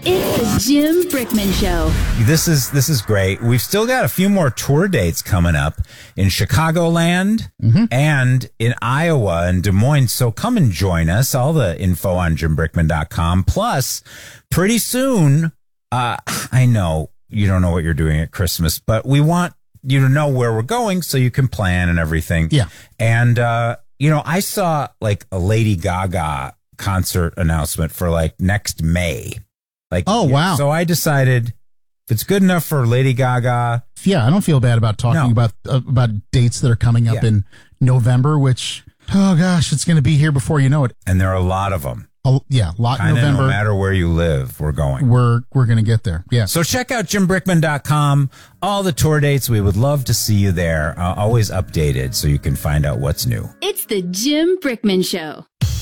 It's the Jim Brickman Show. This is great. We've still got a few more tour dates coming up in Chicagoland and in Iowa and Des Moines. So come and join us. All the info on JimBrickman.com. Plus, pretty soon, I know you don't know what you're doing at Christmas, but we want you to know where we're going so you can plan and everything. Yeah. And, I saw like a Lady Gaga concert announcement for like next May. Like, oh, wow. So I decided if it's good enough for Lady Gaga. Yeah, I don't feel bad about talking about dates that are coming up in November, which, oh gosh, it's going to be here before you know it. And there are a lot of them. Lot in November. No matter where you live, we're going. We're going to get there. Yeah. So check out JimBrickman.com. All the tour dates. We would love to see you there. Always updated so you can find out what's new. It's the Jim Brickman Show.